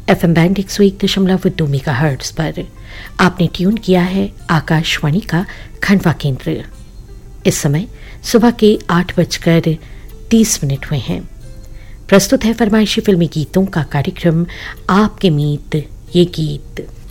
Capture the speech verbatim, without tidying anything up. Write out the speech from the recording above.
F M band एक सौ एक दशमलव दो मेगा हर्ट्स पर आपने ट्यून किया है आकाशवाणी का खंडवा केंद्र। इस समय सुबह के आठ बजकर तीस मिनट हुए हैं। प्रस्तुत है फरमाइशी फिल्मी गीतों का कार्यक्रम आपके मीत ये गीत।